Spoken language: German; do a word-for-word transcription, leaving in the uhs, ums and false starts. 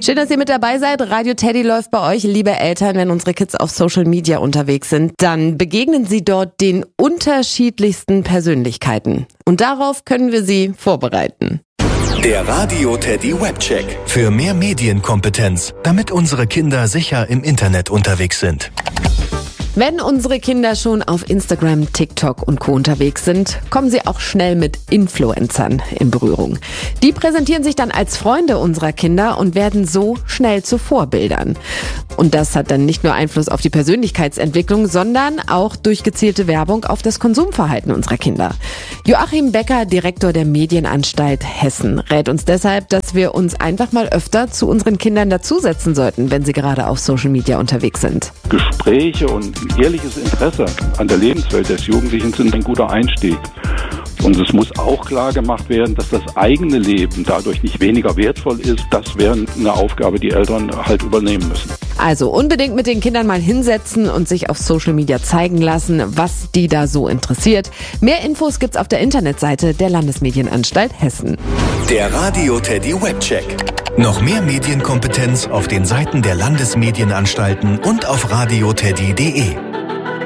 Schön, dass ihr mit dabei seid. Radio Teddy läuft bei euch. Liebe Eltern, wenn unsere Kids auf Social Media unterwegs sind, dann begegnen sie dort den unterschiedlichsten Persönlichkeiten. Und darauf können wir sie vorbereiten. Der Radio Teddy Webcheck. Für mehr Medienkompetenz, damit unsere Kinder sicher im Internet unterwegs sind. Wenn unsere Kinder schon auf Instagram, TikTok und Co. unterwegs sind, kommen sie auch schnell mit Influencern in Berührung. Die präsentieren sich dann als Freunde unserer Kinder und werden so schnell zu Vorbildern. Und das hat dann nicht nur Einfluss auf die Persönlichkeitsentwicklung, sondern auch durch gezielte Werbung auf das Konsumverhalten unserer Kinder. Joachim Becker, Direktor der Medienanstalt Hessen, rät uns deshalb, dass wir uns einfach mal öfter zu unseren Kindern dazusetzen sollten, wenn sie gerade auf Social Media unterwegs sind. Gespräche und ein ehrliches Interesse an der Lebenswelt des Jugendlichen sind ein guter Einstieg. Und es muss auch klar gemacht werden, dass das eigene Leben dadurch nicht weniger wertvoll ist. Das wäre eine Aufgabe, die Eltern halt übernehmen müssen. Also unbedingt mit den Kindern mal hinsetzen und sich auf Social Media zeigen lassen, was die da so interessiert. Mehr Infos gibt's auf der Internetseite der Landesmedienanstalt Hessen. Der Radio Teddy Webcheck. Noch mehr Medienkompetenz auf den Seiten der Landesmedienanstalten und auf radio teddy punkt de.